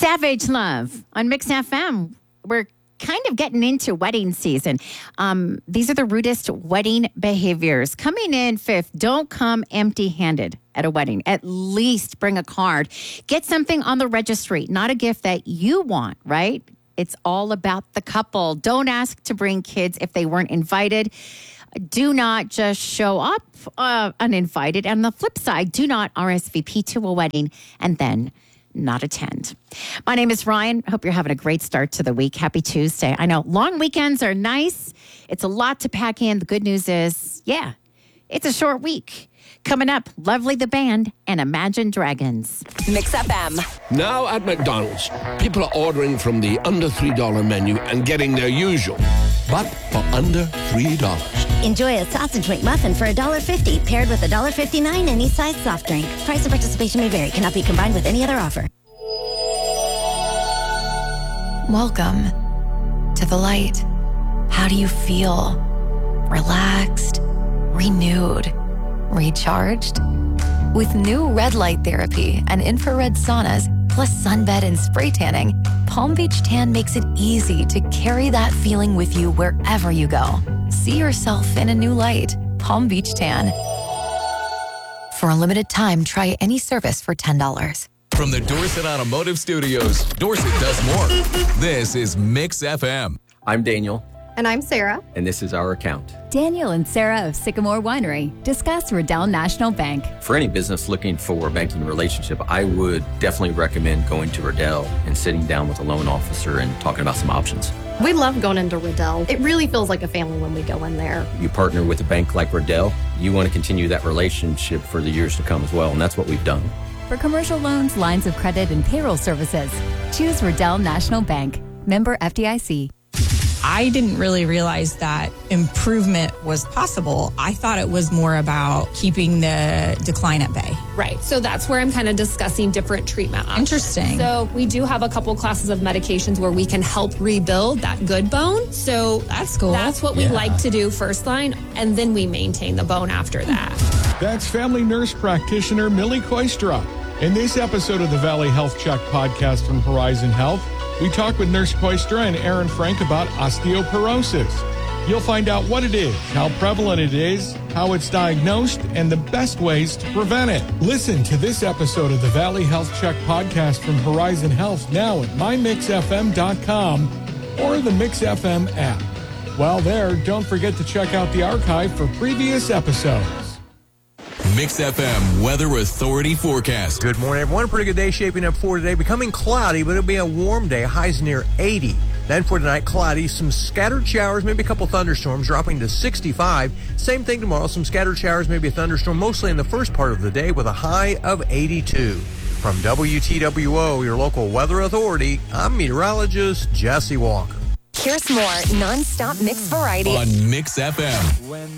Savage Love on Mix FM. We're kind of getting into wedding season. These are the rudest wedding behaviors. Coming in fifth, don't come empty-handed at a wedding. At least bring a card. Get something on the registry, not a gift that you want, right? It's all about the couple. Don't ask to bring kids if they weren't invited. Do not just show up uninvited. And on the flip side, do not RSVP to a wedding and then not attend. My name is Ryan. Hope you're having a great start to the week. Happy Tuesday. I know long weekends are nice. It's a lot to pack in. The good news is, it's a short week. Coming up, Lovely the Band and Imagine Dragons. Mix FM. Now at McDonald's, people are ordering from the under $3 menu and getting their usual, but for under $3. Enjoy a sausage McMuffin for $1.50, paired with $1.59 any size soft drink. Price of participation may vary. Cannot be combined with any other offer. Welcome to the light. How do you feel? Relaxed? Renewed? Recharged? With new red light therapy and infrared saunas, plus sunbed and spray tanning, Palm Beach Tan makes it easy to carry that feeling with you wherever you go. See yourself in a new light. Palm Beach Tan. For a limited time, try any service for $10. From the Dorset Automotive Studios, Dorset does more. This is Mix FM. I'm Daniel. And I'm Sarah. And this is our account. Daniel and Sarah of Sycamore Winery discuss Riddell National Bank. For any business looking for a banking relationship, I would definitely recommend going to Riddell and sitting down with a loan officer and talking about some options. We love going into Riddell. It really feels like a family when we go in there. You partner with a bank like Riddell, you want to continue that relationship for the years to come as well, and that's what we've done. For commercial loans, lines of credit, and payroll services, choose Riddell National Bank. Member FDIC. I didn't really realize that improvement was possible. I thought it was more about keeping the decline at bay. Right. So that's where I'm kind of discussing different treatment options. Interesting. So we do have a couple classes of medications where we can help rebuild that good bone. So that's cool. That's what we like to do first line, and then we maintain the bone after that. That's family nurse practitioner Millie Koistra. In this episode of the Valley Health Check podcast from Horizon Health, we talk with Nurse Koistra and Aaron Frank about osteoporosis. You'll find out what it is, how prevalent it is, how it's diagnosed, and the best ways to prevent it. Listen to this episode of the Valley Health Check podcast from Horizon Health now at mymixfm.com or the Mix FM app. While there, don't forget to check out the archive for previous episodes. Mix FM Weather Authority forecast. Good morning, everyone. Pretty good day shaping up for today. Becoming cloudy, but it'll be a warm day. Highs near 80. Then for tonight, cloudy, some scattered showers, maybe a couple thunderstorms, dropping to 65. Same thing tomorrow, some scattered showers, maybe a thunderstorm, mostly in the first part of the day with a high of 82. From WTWO, your local weather authority, I'm meteorologist Jesse Walker. Here's more non-stop mix variety on Mix FM. When